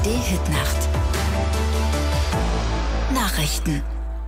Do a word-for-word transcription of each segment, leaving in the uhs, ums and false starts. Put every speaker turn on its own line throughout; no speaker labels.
D-Hit-Nacht. Nachrichten.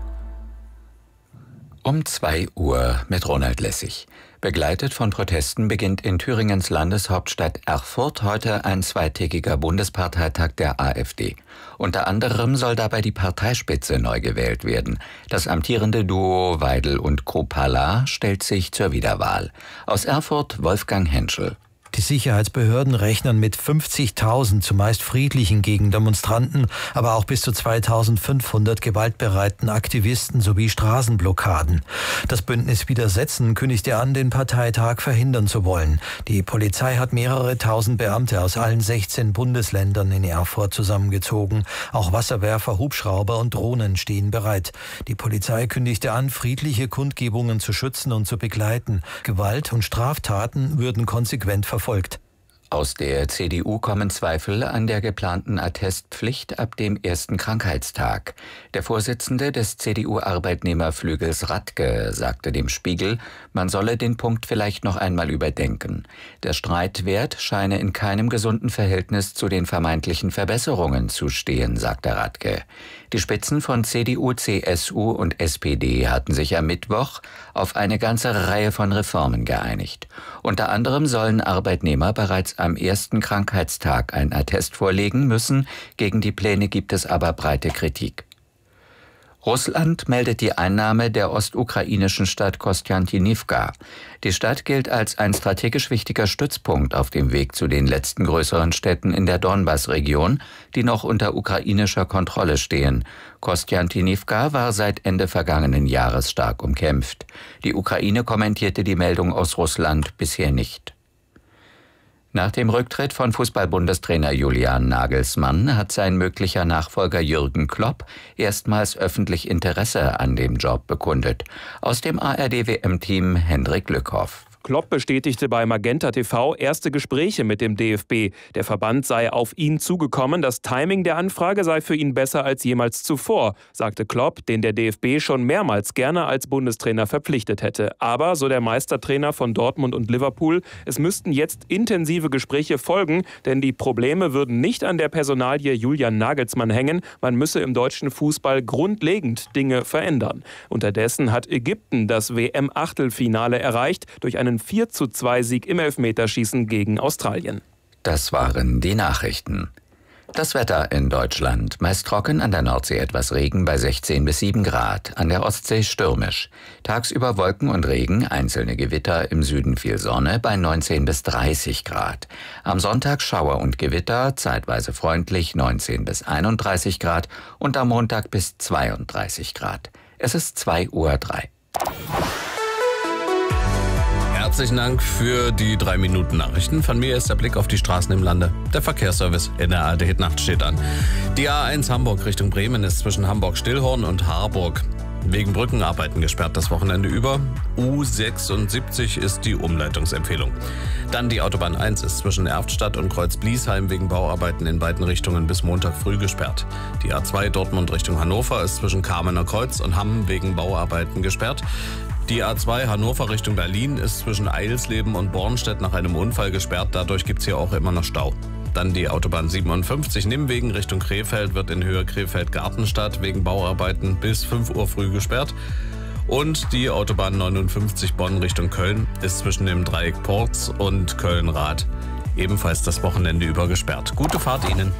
Um zwei Uhr mit Ronald Lessig. Begleitet von Protesten beginnt in Thüringens Landeshauptstadt Erfurt heute ein zweitägiger Bundesparteitag der AfD. Unter anderem soll dabei die Parteispitze neu gewählt werden. Das amtierende Duo Weidel und Kruppalla stellt sich zur Wiederwahl. Aus Erfurt Wolfgang Henschel.
Die Sicherheitsbehörden rechnen mit fünfzigtausend zumeist friedlichen Gegendemonstranten, aber auch bis zu zweitausendfünfhundert gewaltbereiten Aktivisten sowie Straßenblockaden. Das Bündnis Widersetzen kündigte an, den Parteitag verhindern zu wollen. Die Polizei hat mehrere tausend Beamte aus allen sechzehn Bundesländern in Erfurt zusammengezogen. Auch Wasserwerfer, Hubschrauber und Drohnen stehen bereit. Die Polizei kündigte an, friedliche Kundgebungen zu schützen und zu begleiten. Gewalt und Straftaten würden konsequent verfolgt. Folgt.
Aus der C D U kommen Zweifel an der geplanten Attestpflicht ab dem ersten Krankheitstag. Der Vorsitzende des C D U-Arbeitnehmerflügels Radke sagte dem Spiegel, man solle den Punkt vielleicht noch einmal überdenken. Der Streitwert scheine in keinem gesunden Verhältnis zu den vermeintlichen Verbesserungen zu stehen, sagte Radke. Die Spitzen von C D U, C S U und S P D hatten sich am Mittwoch auf eine ganze Reihe von Reformen geeinigt. Unter anderem sollen Arbeitnehmer bereits am ersten Krankheitstag ein Attest vorlegen müssen. Gegen die Pläne gibt es aber breite Kritik. Russland meldet die Einnahme der ostukrainischen Stadt Kostjantinivka. Die Stadt gilt als ein strategisch wichtiger Stützpunkt auf dem Weg zu den letzten größeren Städten in der Donbass-Region, die noch unter ukrainischer Kontrolle stehen. Kostjantinivka war seit Ende vergangenen Jahres stark umkämpft. Die Ukraine kommentierte die Meldung aus Russland bisher nicht. Nach dem Rücktritt von Fußball-Bundestrainer Julian Nagelsmann hat sein möglicher Nachfolger Jürgen Klopp erstmals öffentlich Interesse an dem Job bekundet. Aus dem A R D-W M-Team Hendrik Lückhoff.
Klopp bestätigte bei Magenta T V erste Gespräche mit dem D F B. Der Verband sei auf ihn zugekommen. Das Timing der Anfrage sei für ihn besser als jemals zuvor, sagte Klopp, den der D F B schon mehrmals gerne als Bundestrainer verpflichtet hätte. Aber, so der Meistertrainer von Dortmund und Liverpool, es müssten jetzt intensive Gespräche folgen, denn die Probleme würden nicht an der Personalie Julian Nagelsmann hängen. Man müsse im deutschen Fußball grundlegend Dinge verändern. Unterdessen hat Ägypten das W M-Achtelfinale erreicht durch einen vier zu zwei Sieg im Elfmeterschießen gegen Australien.
Das waren die Nachrichten. Das Wetter in Deutschland. Meist trocken, an der Nordsee etwas Regen bei sechzehn bis sieben Grad, an der Ostsee stürmisch. Tagsüber Wolken und Regen, einzelne Gewitter, im Süden viel Sonne bei neunzehn bis dreißig Grad. Am Sonntag Schauer und Gewitter, zeitweise freundlich neunzehn bis einunddreißig Grad und am Montag bis zweiunddreißig Grad. Es ist zwei Uhr drei.
Herzlichen Dank für die drei Minuten Nachrichten. Von mir ist der Blick auf die Straßen im Lande. Der Verkehrsservice in der A R D-Hit-Nacht steht an. Die A eins Hamburg Richtung Bremen ist zwischen Hamburg-Stillhorn und Harburg wegen Brückenarbeiten gesperrt das Wochenende über. U sechsundsiebzig ist die Umleitungsempfehlung. Dann die Autobahn eins ist zwischen Erftstadt und Kreuz-Bliesheim wegen Bauarbeiten in beiden Richtungen bis Montag früh gesperrt. Die A zwei Dortmund Richtung Hannover ist zwischen Kamener Kreuz und Hamm wegen Bauarbeiten gesperrt. Die A zwei Hannover Richtung Berlin ist zwischen Eilsleben und Bornstedt nach einem Unfall gesperrt. Dadurch gibt es hier auch immer noch Stau. Dann die Autobahn siebenundfünfzig Nimwegen Richtung Krefeld wird in Höhe Krefeld-Gartenstadt wegen Bauarbeiten bis fünf Uhr früh gesperrt. Und die Autobahn neunundfünfzig Bonn Richtung Köln ist zwischen dem Dreieck Porz und Köln-Rath ebenfalls das Wochenende über gesperrt. Gute Fahrt Ihnen.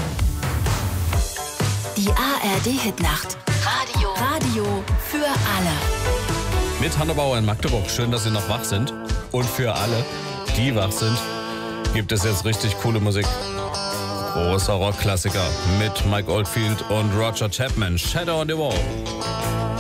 Die A R D-Hit-Nacht. Radio. Radio für alle.
Mit Hanno Bauer in Magdeburg. Schön, dass Sie noch wach sind. Und für alle, die wach sind, gibt es jetzt richtig coole Musik. Großer Rockklassiker mit Mike Oldfield und Roger Chapman. Shadow on the Wall.